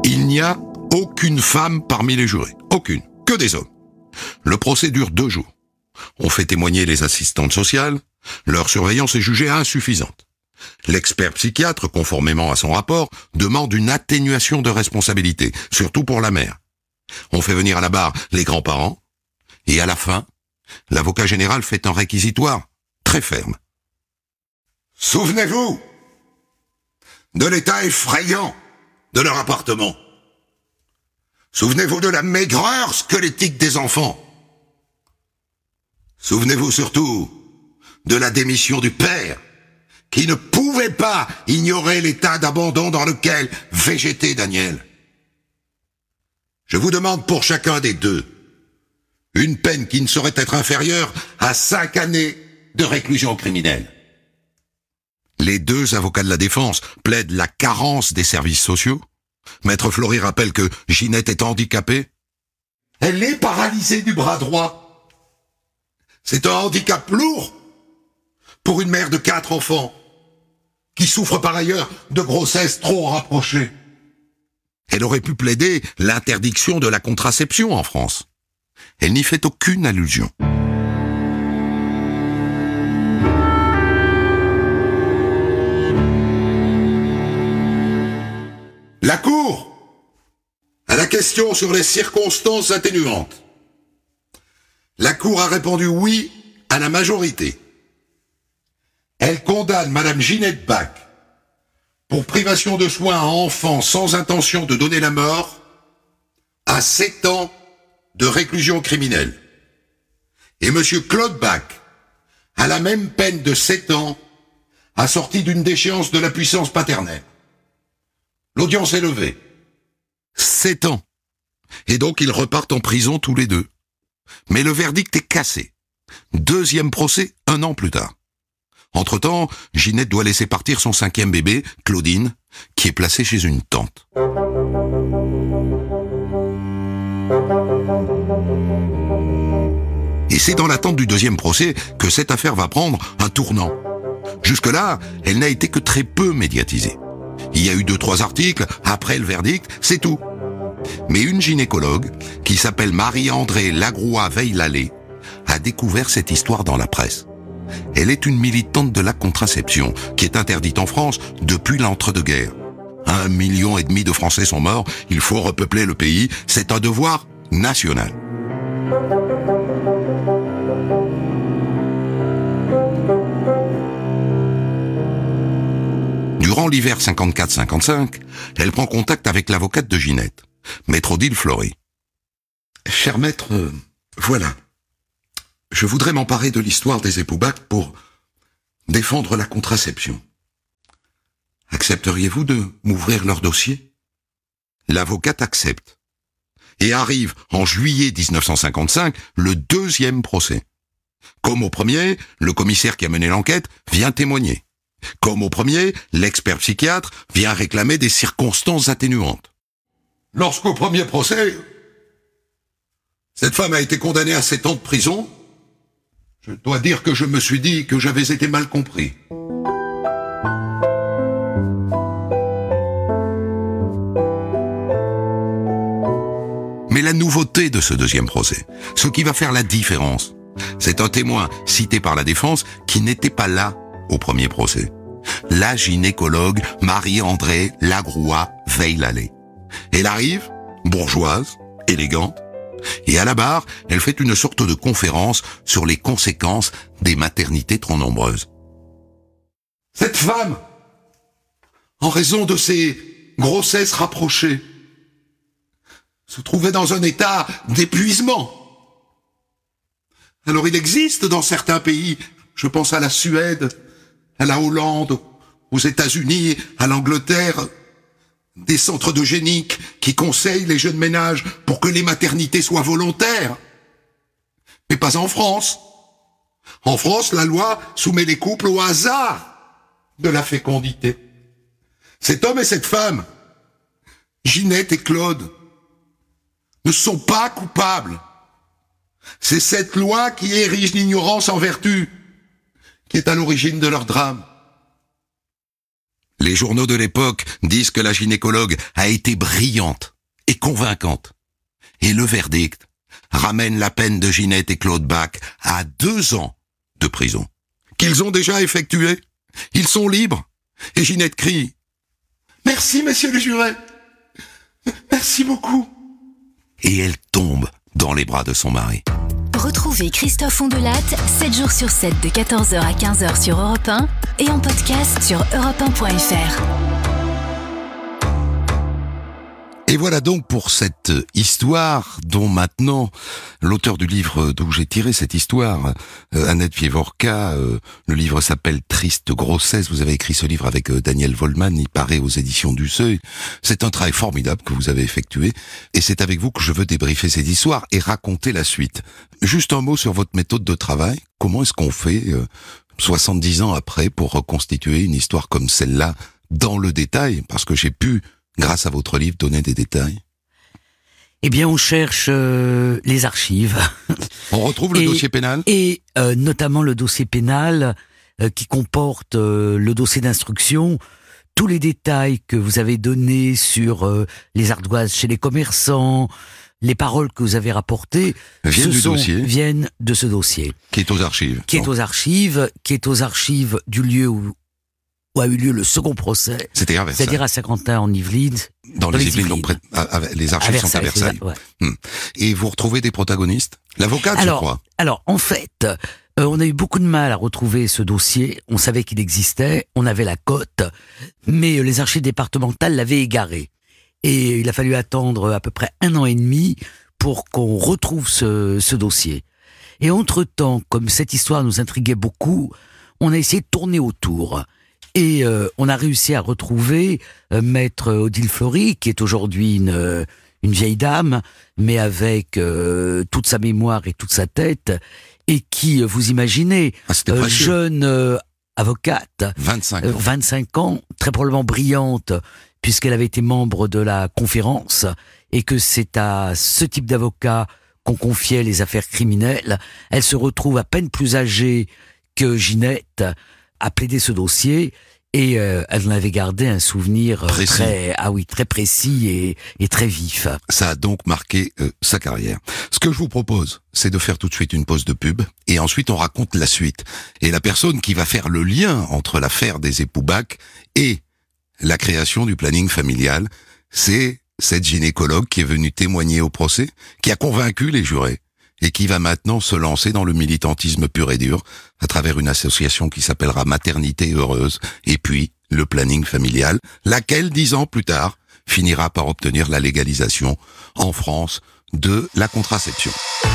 Il n'y a aucune femme parmi les jurés. Aucune. Que des hommes. Le procès dure 2 jours. On fait témoigner les assistantes sociales. Leur surveillance est jugée insuffisante. L'expert psychiatre, conformément à son rapport, demande une atténuation de responsabilité, surtout pour la mère. On fait venir à la barre les grands-parents. Et à la fin, l'avocat général fait un réquisitoire très ferme. Souvenez-vous de l'état effrayant de leur appartement. Souvenez-vous de la maigreur squelettique des enfants. Souvenez-vous surtout de la démission du père, qui ne pouvait pas ignorer l'état d'abandon dans lequel végétait Daniel. Je vous demande pour chacun des deux une peine qui ne saurait être inférieure à 5 années de réclusion criminelle. Les 2 avocats de la défense plaident la carence des services sociaux. Maître Flory rappelle que Ginette est handicapée. Elle est paralysée du bras droit. C'est un handicap lourd pour une mère de 4 enfants, qui souffre par ailleurs de grossesse trop rapprochée. Elle aurait pu plaider l'interdiction de la contraception en France. Elle n'y fait aucune allusion. La Cour, à la question sur les circonstances atténuantes, la Cour a répondu oui à la majorité. Elle condamne Madame Ginette Bach pour privation de soins à enfants sans intention de donner la mort à 7 ans de réclusion criminelle. Et Monsieur Claude Bach a la même peine de 7 ans assortie d'une déchéance de la puissance paternelle. L'audience est levée. 7 ans. Et donc ils repartent en prison tous les 2. Mais le verdict est cassé. 2e procès 1 an plus tard. Entre-temps, Ginette doit laisser partir son 5e bébé, Claudine, qui est placée chez une tante. Et c'est dans l'attente du 2e procès que cette affaire va prendre un tournant. Jusque-là, elle n'a été que très peu médiatisée. Il y a eu 2-3 articles, après le verdict, c'est tout. Mais une gynécologue, qui s'appelle Marie-André Lagroua-Veil-Lallet, a découvert cette histoire dans la presse. Elle est une militante de la contraception, qui est interdite en France depuis l'entre-deux-guerres. 1,5 million de Français sont morts, il faut repeupler le pays, c'est un devoir national. Durant l'hiver 54-55, elle prend contact avec l'avocate de Ginette, Maître Odile Flory. Cher maître, voilà. Je voudrais m'emparer de l'histoire des époux Bach pour défendre la contraception. Accepteriez-vous de m'ouvrir leur dossier ? L'avocate accepte. Et arrive, en juillet 1955, le 2e procès. Comme au premier, le commissaire qui a mené l'enquête vient témoigner. Comme au premier, l'expert psychiatre vient réclamer des circonstances atténuantes. Lorsqu'au premier procès, cette femme a été condamnée à 7 ans de prison, je dois dire que je me suis dit que j'avais été mal compris. Mais la nouveauté de ce 2e procès, ce qui va faire la différence, c'est un témoin cité par la défense qui n'était pas là au premier procès. La gynécologue Marie-André Lagroua-Veil-Lallet. Elle arrive, bourgeoise, élégante, et à la barre, elle fait une sorte de conférence sur les conséquences des maternités trop nombreuses. Cette femme, en raison de ses grossesses rapprochées, se trouvait dans un état d'épuisement. Alors il existe dans certains pays, je pense à la Suède, à la Hollande, aux États-Unis, à l'Angleterre, des centres d'eugénique qui conseillent les jeunes ménages pour que les maternités soient volontaires. Mais pas en France. En France, la loi soumet les couples au hasard de la fécondité. Cet homme et cette femme, Ginette et Claude, ne sont pas coupables. C'est cette loi qui érige l'ignorance en vertu qui est à l'origine de leur drame. Les journaux de l'époque disent que la gynécologue a été brillante et convaincante. Et le verdict ramène la peine de Ginette et Claude Bach à 2 ans de prison. Qu'ils ont déjà effectué. Ils sont libres. Et Ginette crie « Merci, messieurs les jurés. Merci beaucoup. » Et elle tombe dans les bras de son mari. Retrouvez Christophe Ondelat 7 jours sur 7 de 14h à 15h sur Europe 1 et en podcast sur europe1.fr. Et voilà donc pour cette histoire dont maintenant l'auteur du livre d'où j'ai tiré cette histoire, Annette Pievorka, le livre s'appelle Triste grossesse. Vous avez écrit ce livre avec Daniel Vollmann, il paraît aux éditions du Seuil. C'est un travail formidable que vous avez effectué et c'est avec vous que je veux débriefer cette histoire et raconter la suite. Juste un mot sur votre méthode de travail. Comment est-ce qu'on fait 70 ans après pour reconstituer une histoire comme celle-là dans le détail? Parce que j'ai pu, grâce à votre livre, donner des détails. Eh bien, on cherche les archives. On retrouve le dossier pénal. Et notamment le dossier pénal qui comporte le dossier d'instruction, tous les détails que vous avez donnés sur les ardoises chez les commerçants, les paroles que vous avez rapportées, viennent de ce dossier. Qui est aux archives. Qui est aux archives du lieu où a eu lieu le second procès, c'est-à-dire à Saint-Quentin en Yvelines. Dans les Yvelines, donc les archives sont à Versailles. Ouais. Et vous retrouvez des protagonistes? L'avocate, je crois. Alors, en fait, on a eu beaucoup de mal à retrouver ce dossier. On savait qu'il existait, on avait la cote, mais les archives départementales l'avaient égaré. Et il a fallu attendre à peu près 1 an et demi pour qu'on retrouve ce dossier. Et entre-temps, comme cette histoire nous intriguait beaucoup, on a essayé de tourner autour. Et on a réussi à retrouver maître Odile Fleury, qui est aujourd'hui une vieille dame, mais avec toute sa mémoire et toute sa tête, et qui, vous imaginez, jeune avocate, 25 ans, très probablement brillante, puisqu'elle avait été membre de la conférence, et que c'est à ce type d'avocat qu'on confiait les affaires criminelles. Elle se retrouve à peine plus âgée que Ginette, à plaider ce dossier, et elle en avait gardé un souvenir très précis et très vif. Ça a donc marqué sa carrière. Ce que je vous propose, c'est de faire tout de suite une pause de pub, et ensuite on raconte la suite. Et la personne qui va faire le lien entre l'affaire des époux Bach et la création du planning familial, c'est cette gynécologue qui est venue témoigner au procès, qui a convaincu les jurés, et qui va maintenant se lancer dans le militantisme pur et dur à travers une association qui s'appellera Maternité Heureuse, et puis le planning familial, laquelle 10 ans plus tard finira par obtenir la légalisation en France de la contraception.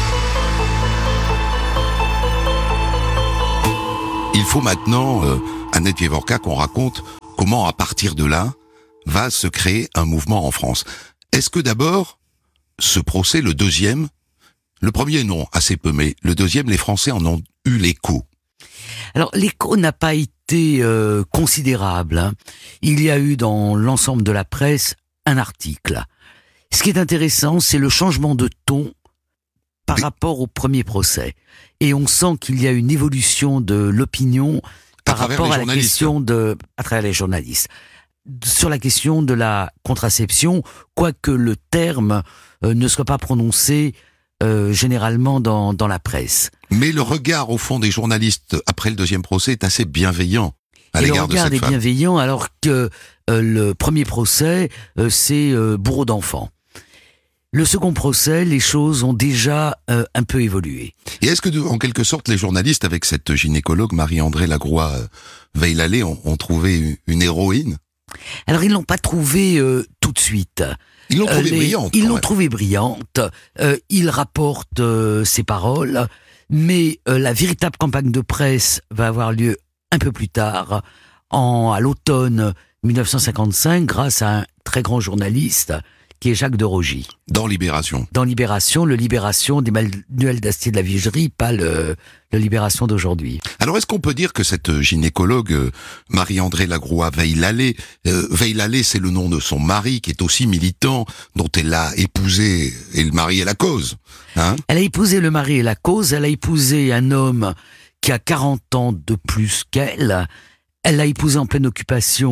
Il faut maintenant, Annette Pievorka, qu'on raconte comment à partir de là va se créer un mouvement en France. Est-ce que d'abord, ce procès, le deuxième, le premier, non, assez peu, mais le deuxième, les Français en ont eu l'écho. Alors, l'écho n'a pas été considérable. Hein. Il y a eu dans l'ensemble de la presse un article. Ce qui est intéressant, c'est le changement de ton par rapport au premier procès. Et on sent qu'il y a une évolution de l'opinion par rapport à la question à travers les journalistes. Sur la question de la contraception, quoique le terme ne soit pas prononcé généralement dans la presse. Mais le regard au fond des journalistes après le deuxième procès est assez bienveillant à l'égard de cette femme. Le regard est bienveillant alors que le premier procès c'est bourreau d'enfants. Le second procès, les choses ont déjà un peu évolué. Et est-ce que, en quelque sorte, les journalistes, avec cette gynécologue Marie-André Lagroix-Veillalé, ont trouvé une héroïne? Alors, ils l'ont pas trouvée tout de suite. Ils l'ont trouvée brillante. Ils l'ont trouvée brillante. Ils rapportent ses paroles, mais la véritable campagne de presse va avoir lieu un peu plus tard, à l'automne 1955, grâce à un très grand journaliste qui est Jacques de Rogy. Dans Libération. Dans Libération, le Libération des manuels d'Astier de la Vigerie, pas le Libération d'aujourd'hui. Alors, est-ce qu'on peut dire que cette gynécologue, Marie-André Lagroix-Veillalé, Veillalé, c'est le nom de son mari, qui est aussi militant, dont elle a épousé, et le mari est la cause, hein? Elle a épousé le mari et la cause, elle a épousé un homme qui a 40 ans de plus qu'elle, elle l'a épousé en pleine occupation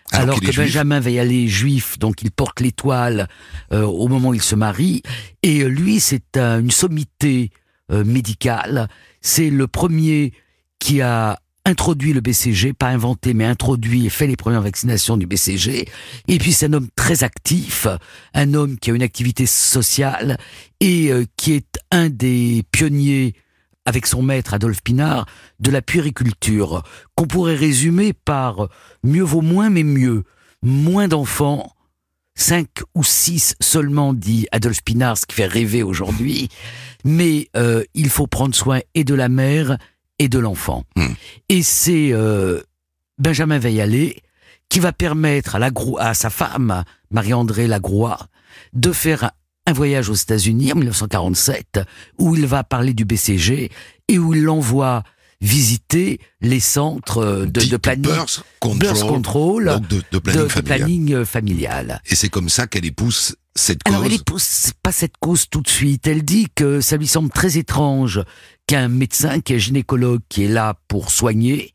Alors que Benjamin Veillet est juif, donc il porte l'étoile au moment où il se marie. Et lui, c'est une sommité médicale. C'est le premier qui a introduit le BCG, pas inventé, mais introduit et fait les premières vaccinations du BCG. Et puis c'est un homme très actif, un homme qui a une activité sociale et qui est un des pionniers, avec son maître Adolphe Pinard, de la puériculture, qu'on pourrait résumer par mieux vaut moins, mais mieux. Moins d'enfants, 5 ou 6 seulement, dit Adolphe Pinard, ce qui fait rêver aujourd'hui, mais il faut prendre soin et de la mère et de l'enfant. Et c'est Benjamin Veillet qui va permettre à sa femme, Marie-Andrée Lagroix, de faire un voyage aux États-Unis en 1947, où il va parler du BCG et où il l'envoie visiter les centres de planning, birth control, donc de planning familial. Et c'est comme ça qu'elle épouse cette cause. Alors elle épouse pas cette cause tout de suite. Elle dit que ça lui semble très étrange qu'un médecin, qui est gynécologue, qui est là pour soigner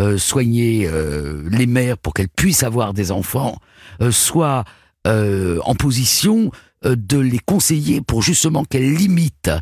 les mères pour qu'elles puissent avoir des enfants, soit en position de les conseiller pour justement qu'elles limitent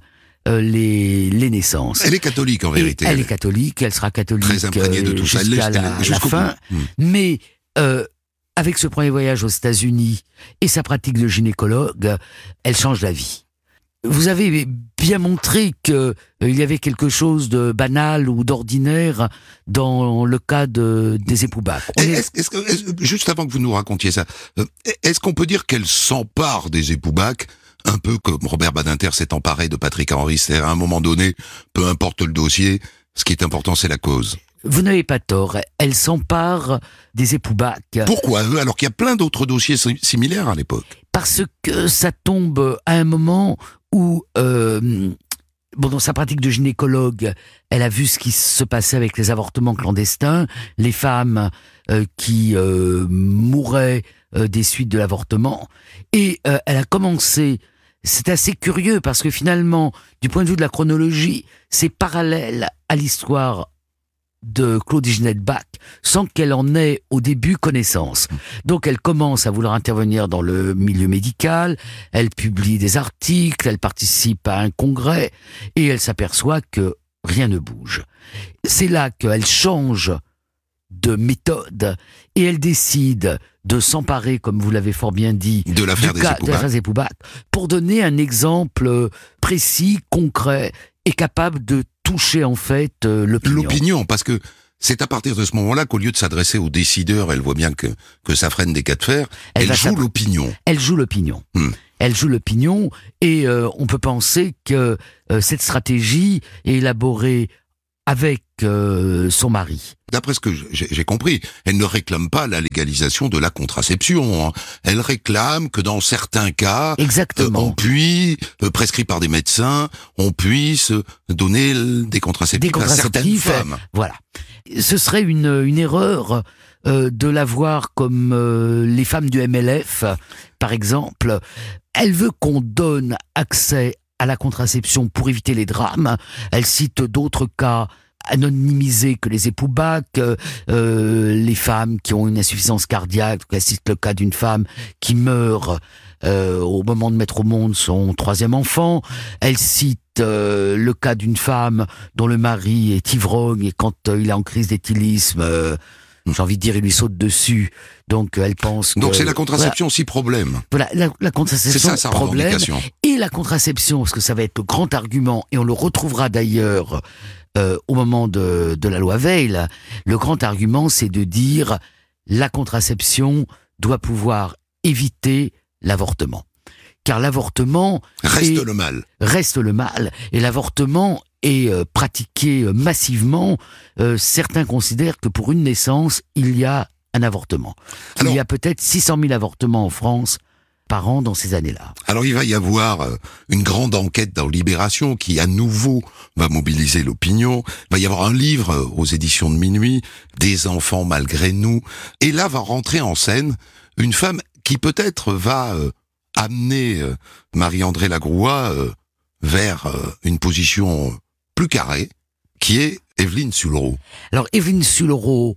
les naissances. Elle est catholique en vérité. Elle est catholique, elle sera catholique très imprégnée de tout ça. Jusqu'à la fin. Mais avec ce premier voyage aux États-Unis et sa pratique de gynécologue, elle change la vie. Vous avez bien montré qu'il y avait quelque chose de banal ou d'ordinaire dans le cas des époux Bach. Juste avant que vous nous racontiez ça, est-ce qu'on peut dire qu'elle s'empare des époux Bach, un peu comme Robert Badinter s'est emparé de Patrick Henry, c'est-à-dire à un moment donné, peu importe le dossier, ce qui est important c'est la cause? Vous n'avez pas tort, elle s'empare des époux Bach. Pourquoi eux, alors qu'il y a plein d'autres dossiers similaires à l'époque? Parce que ça tombe à un moment où, dans sa pratique de gynécologue, elle a vu ce qui se passait avec les avortements clandestins, les femmes qui mouraient des suites de l'avortement, et elle a commencé. C'est assez curieux parce que finalement, du point de vue de la chronologie, c'est parallèle à l'histoire de Claude et Ginette Bach, sans qu'elle en ait au début connaissance. Donc elle commence à vouloir intervenir dans le milieu médical, elle publie des articles, elle participe à un congrès, et elle s'aperçoit que rien ne bouge. C'est là qu'elle change de méthode, et elle décide de s'emparer, comme vous l'avez fort bien dit, de l'affaire des époux Bach, pour donner un exemple précis, concret, et capable de toucher en fait l'opinion, parce que c'est à partir de ce moment-là qu'au lieu de s'adresser aux décideurs, elle voit bien que ça freine des cas de fer, elle joue l'opinion. Elle joue l'opinion. Elle joue l'opinion, et on peut penser que cette stratégie est élaborée avec son mari. D'après ce que j'ai compris, elle ne réclame pas la légalisation de la contraception. Hein. Elle réclame que dans certains cas, on puisse, prescrit par des médecins, on puisse donner des contraceptifs à certaines femmes. Voilà. Ce serait une erreur de la voir comme les femmes du MLF, par exemple. Elle veut qu'on donne accès à la contraception pour éviter les drames. Elle cite d'autres cas anonymisés que les époux Bach, les femmes qui ont une insuffisance cardiaque. Elle cite le cas d'une femme qui meurt au moment de mettre au monde son 3e enfant. Elle cite le cas d'une femme dont le mari est ivrogne et quand il est en crise d'éthylisme, j'ai envie de dire, il lui saute dessus. Donc elle pense que... Donc c'est la contraception aussi problème. Voilà, la contraception, c'est ça, problème. Et la contraception, parce que ça va être le grand argument, et on le retrouvera d'ailleurs au moment de la loi Veil, le grand argument, c'est de dire la contraception doit pouvoir éviter l'avortement. Car l'avortement... Reste le mal. Et l'avortement est pratiqué massivement. Certains considèrent que pour une naissance, il y a un avortement. Il y a peut-être 600 000 avortements en France par an dans ces années-là. Alors il va y avoir une grande enquête dans Libération qui à nouveau va mobiliser l'opinion. Il va y avoir un livre aux éditions de Minuit, Des enfants malgré nous. Et là va rentrer en scène une femme qui peut-être va amener Marie-Andrée Lagroix vers une position plus carrée, qui est Évelyne Sullereau. Alors Évelyne Sullereau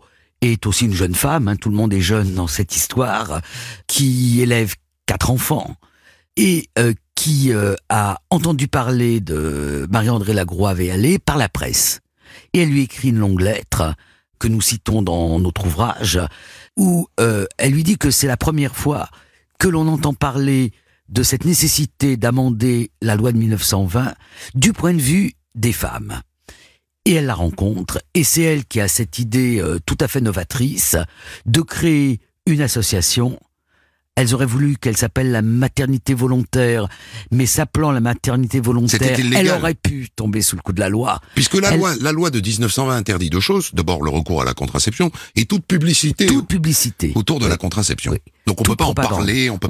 est aussi une jeune femme, hein, tout le monde est jeune dans cette histoire, qui élève 4 enfants et qui a entendu parler de Marie-André Lagroix-Vallée par la presse. Et elle lui écrit une longue lettre que nous citons dans notre ouvrage, où elle lui dit que c'est la première fois que l'on entend parler de cette nécessité d'amender la loi de 1920 du point de vue des femmes. Et elle la rencontre, et c'est elle qui a cette idée tout à fait novatrice de créer une association. Elles auraient voulu qu'elle s'appelle la maternité volontaire, mais s'appelant la maternité volontaire, elle aurait pu tomber sous le coup de la loi. Puisque la loi de 1920 interdit 2 choses. D'abord, le recours à la contraception et toute publicité autour de la contraception. Oui. Donc on peut pas en parler, on peut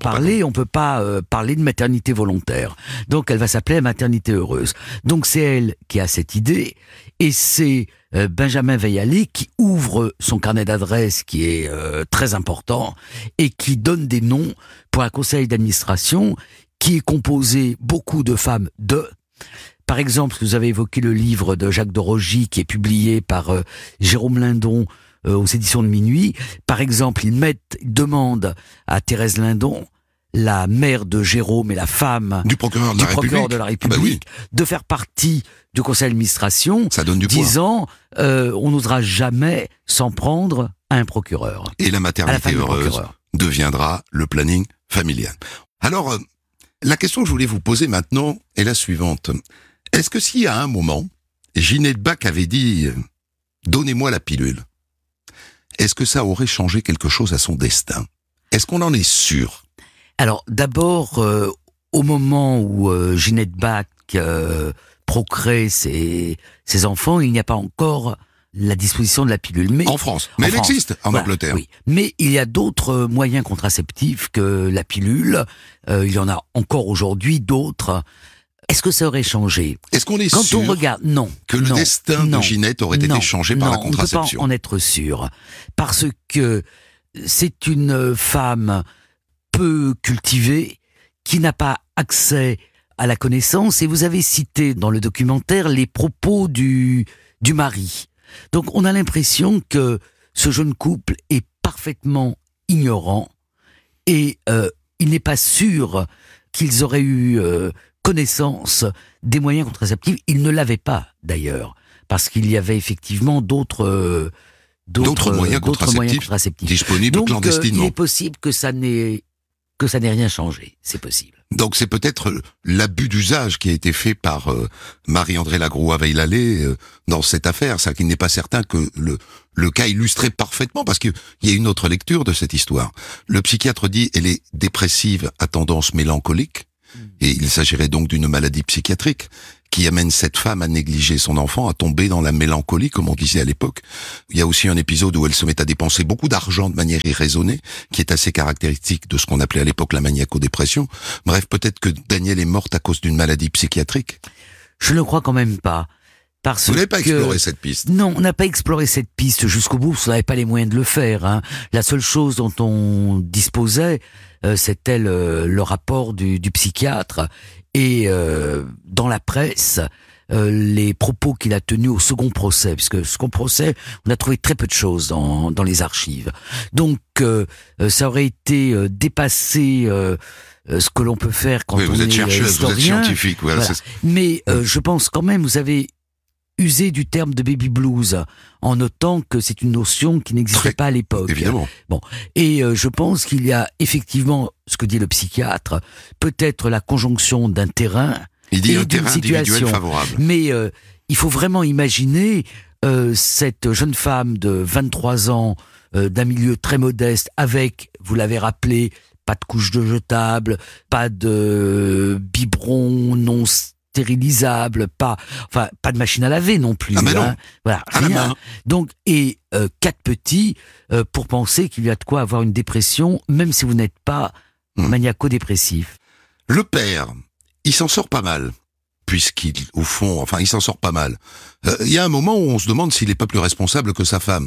pas parler de maternité volontaire. Donc elle va s'appeler la maternité heureuse. Donc c'est elle qui a cette idée, et c'est Benjamin Vallée qui ouvre son carnet d'adresses qui est très important et qui donne des noms pour un conseil d'administration qui est composé beaucoup de femmes de. Par exemple, vous avez évoqué le livre de Jacques de Rogy qui est publié par Jérôme Lindon aux éditions de Minuit. Par exemple, ils demandent à Thérèse Lindon, la mère de Jérôme et la femme du procureur de la République, de faire partie du conseil d'administration, ça donne du disant on n'osera jamais s'en prendre à un procureur. Et la maternité heureuse deviendra le planning familial. Alors, la question que je voulais vous poser maintenant est la suivante. Est-ce que si à un moment, Ginette Bach avait dit « Donnez-moi la pilule », est-ce que ça aurait changé quelque chose à son destin ? Est-ce qu'on en est sûr ? Alors, d'abord, au moment où Ginette Bach procrée ses enfants, il n'y a pas encore la disposition de la pilule. Mais en France, mais elle existe en Angleterre. Oui. Mais il y a d'autres moyens contraceptifs que la pilule. Il y en a encore aujourd'hui d'autres. Est-ce que ça aurait changé ? Est-ce qu'on est Quand sûr on regarde, que le destin de Ginette aurait été changé par la contraception ? On ne peut pas en être sûr. Parce que c'est une femme peu cultivée, qui n'a pas accès à la connaissance, et vous avez cité dans le documentaire les propos du mari. Donc on a l'impression que ce jeune couple est parfaitement ignorant, et il n'est pas sûr qu'ils auraient eu connaissance des moyens contraceptifs. Ils ne l'avaient pas d'ailleurs, parce qu'il y avait effectivement d'autres moyens contraceptifs disponibles donc, clandestinement. Il est possible que ça n'ait rien changé, c'est possible. Donc c'est peut-être l'abus d'usage qui a été fait par Marie-André Lagroux-Vallée dans cette affaire, ça qu'il n'est pas certain que le cas illustrait parfaitement, parce qu'il y a une autre lecture de cette histoire. Le psychiatre dit elle est dépressive à tendance mélancolique, et il s'agirait donc d'une maladie psychiatrique qui amène cette femme à négliger son enfant, à tomber dans la mélancolie, comme on disait à l'époque. Il y a aussi un épisode où elle se met à dépenser beaucoup d'argent de manière irraisonnée, qui est assez caractéristique de ce qu'on appelait à l'époque la maniaco-dépression. Bref, peut-être que Danielle est morte à cause d'une maladie psychiatrique. Je ne le crois quand même pas. Vous n'avez pas exploré cette piste ? Non, on n'a pas exploré cette piste jusqu'au bout, parce qu'on n'avait pas les moyens de le faire. Hein. La seule chose dont on disposait, c'était le rapport du psychiatre, et dans la presse, les propos qu'il a tenus au second procès, puisque le second procès, on a trouvé très peu de choses dans les archives. Donc, ça aurait été dépasser ce que l'on peut faire quand on est historien. Vous êtes chercheuse, vous êtes scientifique. Voilà. Mais je pense quand même, vous avez usé du terme de baby blues en notant que c'est une notion qui n'existait pas à l'époque. Évidemment. Bon, et je pense qu'il y a effectivement, ce que dit le psychiatre, peut-être la conjonction d'un terrain et d'une situation favorable. Mais il faut vraiment imaginer cette jeune femme de 23 ans d'un milieu très modeste, avec, vous l'avez rappelé, pas de couche de jetable, pas de biberon non stérilisable, pas de machine à laver non plus. Non. Voilà, rien. Donc, et 4 petits pour penser qu'il y a de quoi avoir une dépression, même si vous n'êtes pas maniaco-dépressif. Le père, il s'en sort pas mal, au fond, il s'en sort pas mal. Il y a un moment où on se demande s'il n'est pas plus responsable que sa femme.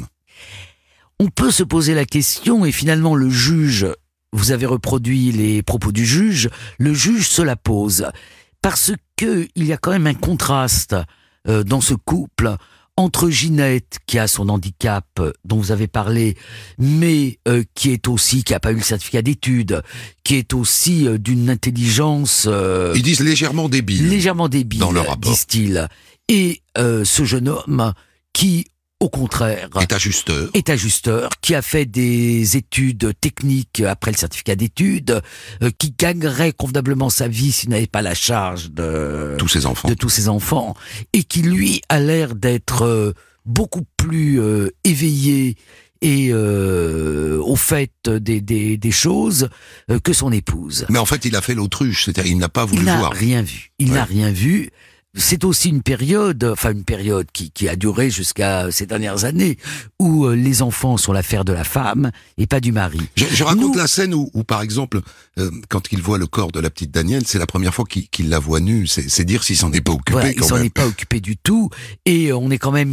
On peut se poser la question, et finalement le juge, vous avez reproduit les propos du juge, le juge se la pose. Parce que il y a quand même un contraste dans ce couple entre Ginette, qui a son handicap dont vous avez parlé, mais qui a pas eu le certificat d'études, qui est aussi d'une intelligence... Ils disent légèrement débile. Légèrement débile, dans leur rapport. disent-ils. Et ce jeune homme qui, au contraire... Est ajusteur, qui a fait des études techniques après le certificat d'études, qui gagnerait convenablement sa vie s'il n'avait pas la charge de tous ses enfants, et qui, lui, a l'air d'être beaucoup plus éveillé et au fait des choses que son épouse. Mais en fait, il a fait l'autruche, c'est-à-dire il n'a pas voulu voir. Il n'a rien vu. C'est aussi une période qui a duré jusqu'à ces dernières années, où les enfants sont l'affaire de la femme et pas du mari. Je raconte la scène où par exemple, quand il voit le corps de la petite Danielle, c'est la première fois qu'il la voit nue. C'est dire s'il s'en est pas occupé. Voilà, il s'en est pas occupé du tout. Et on est quand même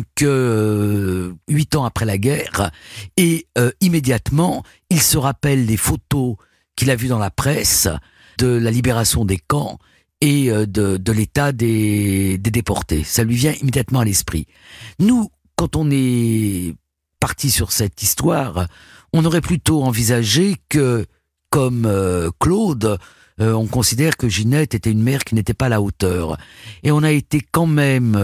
que 8 ans après la guerre. Et immédiatement, il se rappelle des photos qu'il a vues dans la presse de la libération des camps et de l'état des déportés. Ça lui vient immédiatement à l'esprit. Nous, quand on est parti sur cette histoire, on aurait plutôt envisagé que, comme Claude, on considère que Ginette était une mère qui n'était pas à la hauteur. Et on a été quand même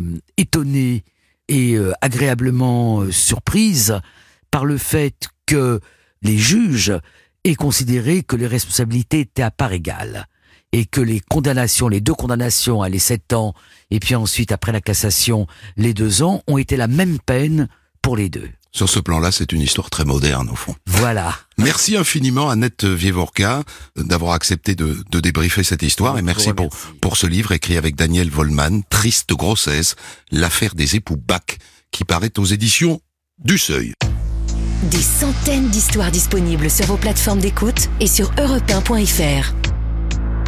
étonné et agréablement surprise par le fait que les juges aient considéré que les responsabilités étaient à part égale. Et que les deux condamnations, les 7 ans, et puis ensuite, après la cassation, les 2 ans, ont été la même peine pour les deux. Sur ce plan-là, c'est une histoire très moderne, au fond. Voilà. Merci infiniment, Annette Wieworka, d'avoir accepté de débriefer cette histoire, et merci pour ce livre écrit avec Daniel Wollmann, Triste grossesse, l'affaire des époux Bach, qui paraît aux éditions du Seuil. Des centaines d'histoires disponibles sur vos plateformes d'écoute et sur europe1.fr.